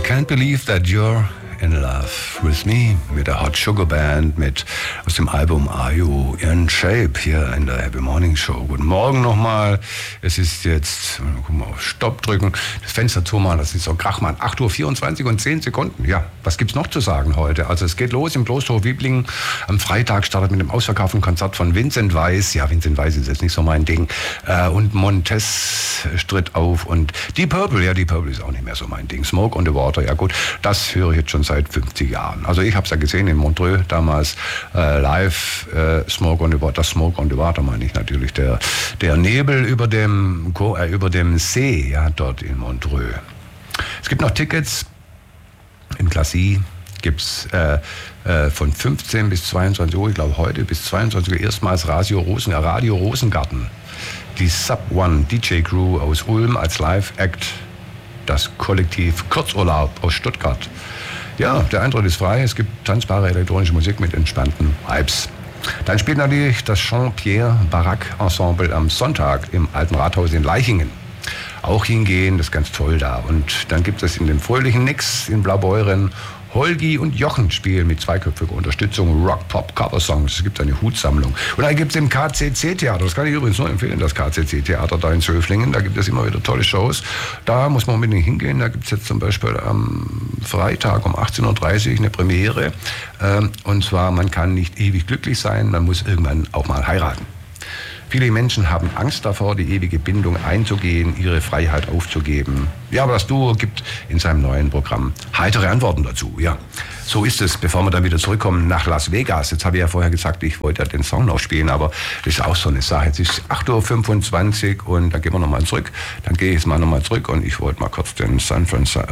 Can't Believe That You're in Love With Me mit der Hot Sugar Band aus dem Album Are You in Shape hier in der Happy Morning Show. Guten Morgen nochmal. Es ist jetzt, guck mal, auf Stopp drücken, das Fenster zumachen, das ist so Krachmann. 8:24 Uhr und 10 Sekunden. Ja, was gibt's noch zu sagen heute? Also es geht los im Klosterhof Wiblingen. Am Freitag startet mit dem ausverkauften Konzert von Vincent Weiss. Ja, Vincent Weiss ist jetzt nicht so mein Ding. Und Montez tritt auf und Deep Purple, ja, Deep Purple ist auch nicht mehr so mein Ding. Smoke on the Water, ja gut, das höre ich jetzt schon seit 50 Jahren. Also ich habe es ja gesehen in Montreux damals live, Smoke on the Water meine ich natürlich, der Nebel über dem See, ja, dort in Montreux. Es gibt noch Tickets im Classy, gibt's von 15 bis 22 Uhr, ich glaube heute bis 22 Uhr erstmals Radio Rosengarten. Die Sub One DJ Crew aus Ulm als Live-Act, das Kollektiv Kurzurlaub aus Stuttgart. Ja, der Eintritt ist frei, es gibt tanzbare elektronische Musik mit entspannten Vibes. Dann spielt natürlich das Jean-Pierre Barak Ensemble am Sonntag im Alten Rathaus in Leichingen. Auch hingehen, das ist ganz toll da. Und dann gibt es in dem fröhlichen Nix in Blaubeuren Holgi und Jochen spielen mit zweiköpfiger Unterstützung Rock-Pop-Cover-Songs. Es gibt eine Hutsammlung. Und dann gibt es im KCC-Theater, das kann ich übrigens nur empfehlen, das KCC-Theater da in Zöflingen, da gibt es immer wieder tolle Shows. Da muss man unbedingt hingehen, da gibt es jetzt zum Beispiel am Freitag um 18:30 Uhr eine Premiere. Und zwar, man kann nicht ewig glücklich sein, man muss irgendwann auch mal heiraten. Viele Menschen haben Angst davor, die ewige Bindung einzugehen, ihre Freiheit aufzugeben. Ja, aber das Duo gibt in seinem neuen Programm heitere Antworten dazu. Ja, so ist es, bevor wir dann wieder zurückkommen nach Las Vegas. Jetzt habe ich ja vorher gesagt, ich wollte ja den Song noch spielen, aber das ist auch so eine Sache. Jetzt ist 8:25 Uhr und dann gehen wir nochmal zurück. Dann gehe ich jetzt mal nochmal zurück und ich wollte mal kurz den San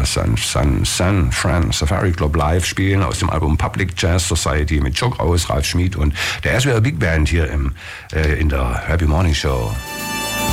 Fran Safari Club live spielen aus dem Album Public Jazz Society mit Joe Kraus, Ralf Schmid und der SWR Big Band hier in der Happy Morning Show.